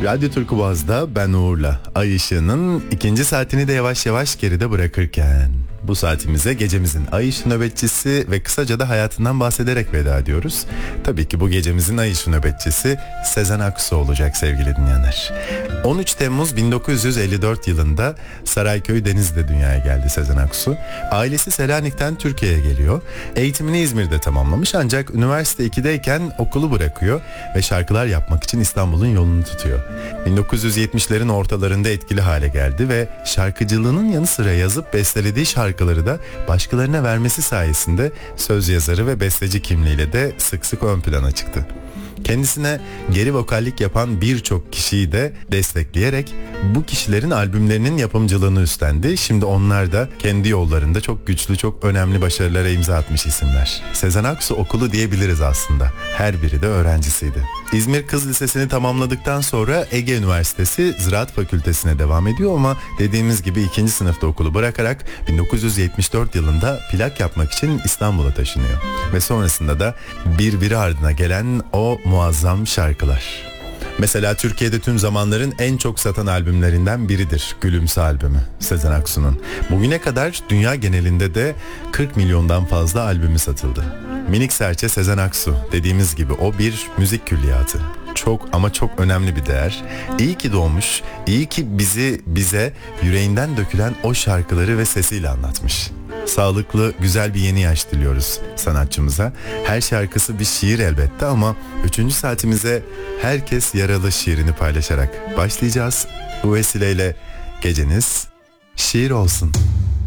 Radyo Türkü Boğaz'da ben Uğur'la Ay Işığı'nın ikinci saatini de yavaş yavaş geride bırakırken bu saatimize gecemizin Ay Işığı nöbetçisi ve kısaca da hayatından bahsederek veda ediyoruz. Tabii ki bu gecemizin Ay Işığı nöbetçisi Sezen Aksu olacak sevgili dinleyenler. 13 Temmuz 1954 yılında Sarayköy Denizli'de dünyaya geldi Sezen Aksu. Ailesi Selanik'ten Türkiye'ye geliyor. Eğitimini İzmir'de tamamlamış ancak üniversite 2'deyken okulu bırakıyor ve şarkılar yapmak için İstanbul'un yolunu tutuyor. 1970'lerin ortalarında etkili hale geldi ve şarkıcılığının yanı sıra yazıp bestelediği şarkıları da başkalarına vermesi sayesinde söz yazarı ve besteci kimliğiyle de sık sık ön plana çıktı. Kendisine geri vokallik yapan birçok kişiyi de destekleyerek bu kişilerin albümlerinin yapımcılığını üstlendi. Şimdi onlar da kendi yollarında çok güçlü, çok önemli başarılara imza atmış isimler. Sezen Aksu okulu diyebiliriz aslında. Her biri de öğrencisiydi. İzmir Kız Lisesi'ni tamamladıktan sonra Ege Üniversitesi Ziraat Fakültesine devam ediyor ama dediğimiz gibi 2. sınıfta okulu bırakarak 1974 yılında plak yapmak için İstanbul'a taşınıyor. Ve sonrasında da birbiri ardına gelen o muazzam şarkılar. Mesela Türkiye'de tüm zamanların en çok satan albümlerinden biridir Gülümse albümü Sezen Aksu'nun. Bugüne kadar dünya genelinde de 40 milyondan fazla albümü satıldı. Minik serçe Sezen Aksu dediğimiz gibi o bir müzik külliyatı. Çok ama çok önemli bir değer. İyi ki doğmuş, iyi ki bize yüreğinden dökülen o şarkıları ve sesiyle anlatmış. Sağlıklı, güzel bir yeni yaş diliyoruz sanatçımıza. Her şarkısı bir şiir elbette ama 3. saatimize herkes yaralı şiirini paylaşarak başlayacağız. Bu vesileyle geceniz şiir olsun.